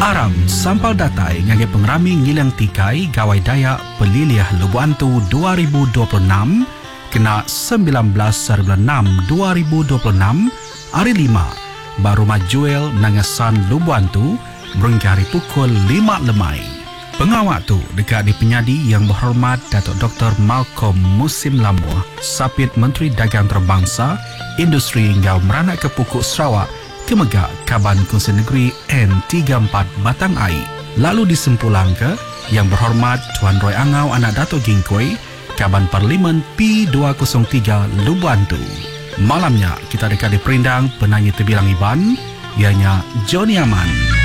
Aram sampal datai ngage pengrami ngilang tikai gawai daya peliliah Lubuantu 2026 kena 19/6/2026 hari 5 baru majuel nangasan Lubuantu berhingga hari pukul 5 lemai. Pengawak tu dekat di penyadi yang berhormat Datuk Dr. Malcolm Musim Lamuh, Sapit Menteri Dagang Terbangsa, Industri hingga meranak ke Pukuk Sarawak, Kemegak Kaban Kongsi Negeri N34 Batang Air. Lalu disempulang ke yang berhormat Tuan Roy Angau Anak Dato' Gingkoi, Kaban Parlimen P203 Lubuantu. Malamnya kita dekat di perindang penyanyi terbilang Iban, ianya Johnny Aman.